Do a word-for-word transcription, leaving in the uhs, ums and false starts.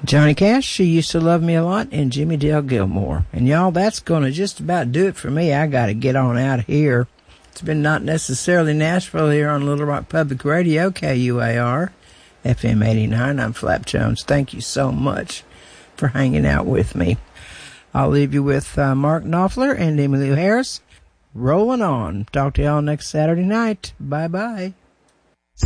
Johnny Cash, She Used to Love Me a Lot, and Jimmy Dale Gilmore. And y'all, that's going to just about do it for me. I got to get on out of here. It's been Not Necessarily Nashville here on Little Rock Public Radio, K U A R, F M eighty-nine. I'm Flap Jones. Thank you so much for hanging out with me. I'll leave you with uh, Mark Knopfler and Emmylou Harris. Rolling on. Talk to y'all next Saturday night. Bye-bye.